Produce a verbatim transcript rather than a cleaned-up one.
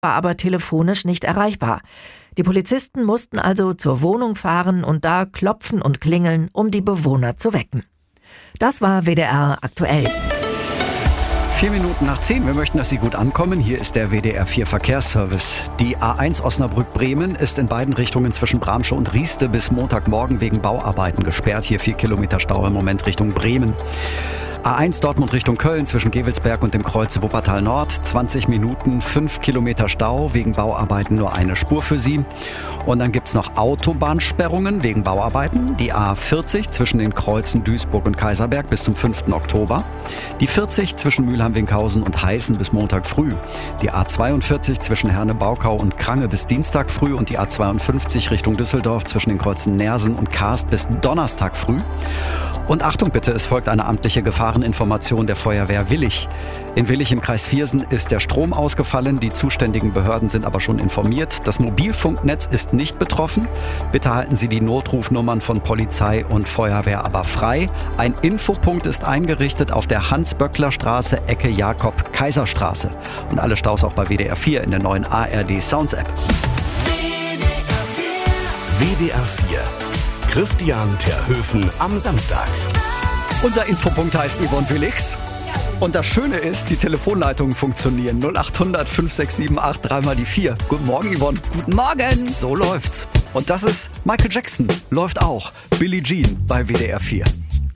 war aber telefonisch nicht erreichbar. Die Polizisten mussten also zur Wohnung fahren und da klopfen und klingeln, um die Bewohner zu wecken. Das war W D R aktuell. Vier Minuten nach zehn. Wir möchten, dass Sie gut ankommen. Hier ist der W D R vier Verkehrsservice. Die A eins Osnabrück-Bremen ist in beiden Richtungen zwischen Bramsche und Rieste bis Montagmorgen wegen Bauarbeiten gesperrt. Hier vier Kilometer Stau im Moment Richtung Bremen. A eins Dortmund Richtung Köln zwischen Gevelsberg und dem Kreuz Wuppertal Nord. zwanzig Minuten, fünf Kilometer Stau. Wegen Bauarbeiten nur eine Spur für Sie. Und dann gibt's noch Autobahnsperrungen wegen Bauarbeiten. Die A vierzig zwischen den Kreuzen Duisburg und Kaiserberg bis zum fünften Oktober. Die vierzig zwischen Mülheim-Winkhausen und Heißen bis Montag früh. Die A zweiundvierzig zwischen Herne-Baukau und Krange bis Dienstag früh. Und die A zweiundfünfzig Richtung Düsseldorf zwischen den Kreuzen Nersen und Karst bis Donnerstag früh. Und Achtung bitte, es folgt eine amtliche Gefahreninformation der Feuerwehr Willich. In Willich im Kreis Viersen ist der Strom ausgefallen, die zuständigen Behörden sind aber schon informiert. Das Mobilfunknetz ist nicht betroffen. Bitte halten Sie die Notrufnummern von Polizei und Feuerwehr aber frei. Ein Infopunkt ist eingerichtet auf der Hans-Böckler-Straße, Ecke Jakob-Kaiser-Straße. Und alle Staus auch bei W D R vier in der neuen A R D Sounds App. W D R vier. Christian Terhöfen am Samstag. Unser Infopunkt heißt Yvonne Willichs. Und das Schöne ist, die Telefonleitungen funktionieren. null acht hundert fünf sechs sieben acht drei mal die vier. Guten Morgen, Yvonne. Guten Morgen. So läuft's. Und das ist Michael Jackson. Läuft auch. Billie Jean bei W D R vier.